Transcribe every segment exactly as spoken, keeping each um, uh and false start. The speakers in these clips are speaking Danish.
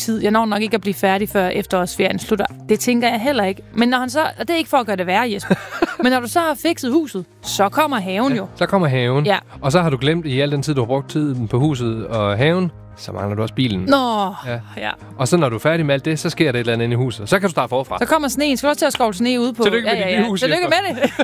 tid. Jeg når nok ikke at blive færdig, før efterårsferien slutter. Det tænker jeg heller ikke. Men når han så, og det er ikke for at gøre det værre, Jesper, men når du så har fikset huset, så kommer haven jo. Ja, så kommer haven. Ja. Og så har du glemt i al den tid, du har brugt tiden på huset og haven, så mangler du også bilen. Nå, ja. ja. Og så når du er færdig med alt det, så sker der et eller andet inde i huset. Så kan du starte forfra. Så kommer sneen. Skal du også til at skovle sne ude på? Tillykke med ja, dit ja, nye ja. hus, Tillykke med det.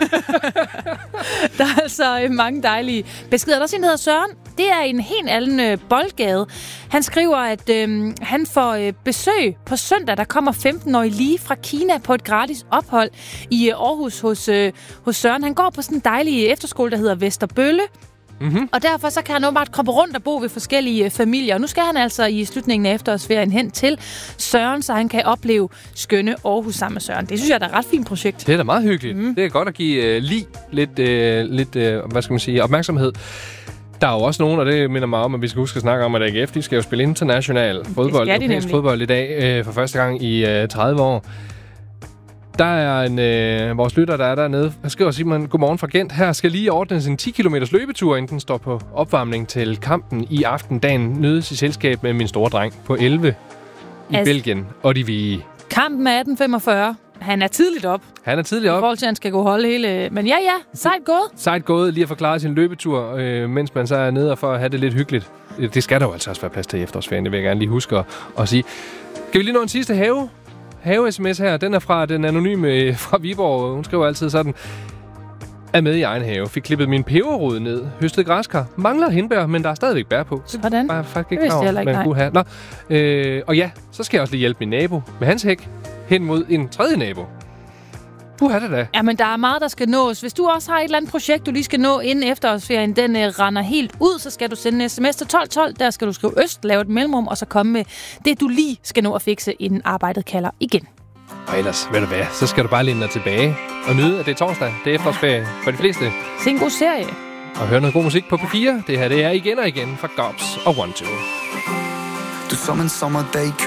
Der er altså øh, mange dejlige beskeder. Der er også en, der hedder Søren. Det er en helt anden øh, boldgade. Han skriver, at øh, han får øh, besøg på søndag. Der kommer femten-årige lige fra Kina på et gratis ophold i øh, Aarhus hos, øh, hos Søren. Han går på sådan en dejlig efterskole, der hedder Vesterbølle. Mm-hmm. Og derfor så kan han åbenbart komme rundt og bo ved forskellige øh, familier. Og nu skal han altså i slutningen af efterårsferien hen til Søren, så han kan opleve skønne Aarhus sammen med Søren. Det synes jeg er et ret fint projekt. Det er da meget hyggeligt. Mm. Det er godt at give øh, lige lidt, øh, lidt øh, hvad skal man sige, opmærksomhed. Der er jo også nogen, og det minder mig om, at vi skal huske at snakke om, at A G F de skal jo spille international fodbold, europæisk fodbold i dag øh, for første gang i øh, tredive år. Der er en, øh, vores lytter, der er dernede. Jeg skriver Simon, godmorgen fra Gent. Her skal lige ordnes en ti kilometers løbetur, inden den står på opvarmning til kampen i aften. Dagen nydes i selskab med min store dreng på elleve i altså, Belgien. Og de vi. Kampen er atten femogfyrre. Han er tidligt op. Han er tidligt op. I forhold til, at han skal gå holde hele. Men ja, ja, sejt gået. Sejt gået, lige at forklare sin løbetur, øh, mens man så er nede og for at have det lidt hyggeligt. Det skal der jo altså også være plads til i efterårsferien, det vil jeg gerne lige huske at, at sige. Skal vi lige nå en sidste have? Have-sms her, den er fra den anonyme fra Viborg. Hun skriver altid sådan: er med i egen have. Fik klippet min peberrod ned. Høstet græskar. Mangler hindbær, men der er stadigvæk bær på. Sådan. Bare faktisk ikke klar over, man kunne have. Nå, øh, og ja, så skal jeg også lige hjælpe min nabo med hans hæk hen mod en tredje nabo. Du har det da. Ja, men der er meget, der skal nås. Hvis du også har et eller andet projekt, du lige skal nå inden efterårsferien, den uh, render helt ud, så skal du sende en sms til tolv tolv. Der skal du skrive øst, lave et mellemrum, og så komme med det, du lige skal nå at fikse, inden arbejdet kalder igen. Og ellers, ved du hvad, så skal du bare læne dig tilbage og nyde, at det er torsdag. Det er efterårsferie for de fleste. Se en god serie. Og høre noget god musik på P fire. Det her, det er igen og igen fra Gobs og One Two. Du som en sommerdag